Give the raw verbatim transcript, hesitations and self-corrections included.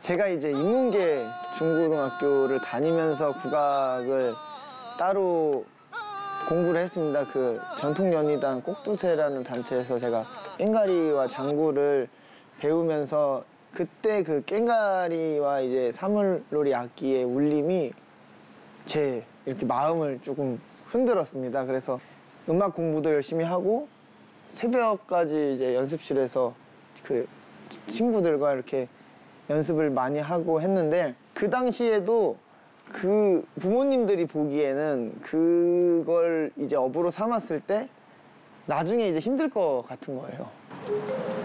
제가 이제 인문계 중고등학교를 다니면서 국악을 따로 공부를 했습니다. 그 전통연희단 꼭두새라는 단체에서 제가 꽹과리와 장구를 배우면서 그때 그 꽹과리와 이제 사물놀이 악기의 울림이 제 이렇게 마음을 조금 흔들었습니다. 그래서 음악 공부도 열심히 하고 새벽까지 이제 연습실에서 그 친구들과 이렇게 연습을 많이 하고 했는데, 그 당시에도 그 부모님들이 보기에는 그걸 이제 업으로 삼았을 때 나중에 이제 힘들 것 같은 거예요.